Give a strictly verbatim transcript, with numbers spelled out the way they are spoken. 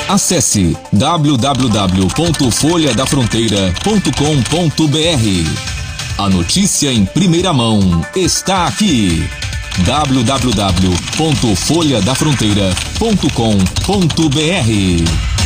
Acesse w w w ponto folha da fronteira ponto com ponto b r. A notícia em primeira mão está aqui. w w w ponto folha da fronteira ponto com ponto b r